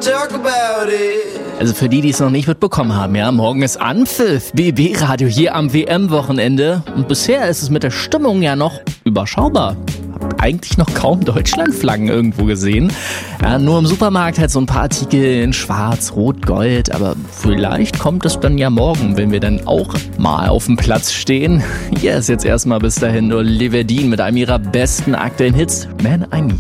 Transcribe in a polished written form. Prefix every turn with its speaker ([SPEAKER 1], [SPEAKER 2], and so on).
[SPEAKER 1] talk about it.
[SPEAKER 2] Also für die es noch nicht mitbekommen haben, ja, morgen ist Anpfiff, BB-Radio hier am WM-Wochenende. Und bisher ist es mit der Stimmung ja noch überschaubar. Hab eigentlich noch kaum Deutschlandflaggen irgendwo gesehen. Ja, nur im Supermarkt halt so ein paar Artikel in Schwarz, Rot, Gold. Aber vielleicht kommt es dann ja morgen, wenn wir dann auch mal auf dem Platz stehen. Hier ist jetzt erstmal bis dahin nur Levedin mit einem ihrer besten aktuellen Hits, Man I Need.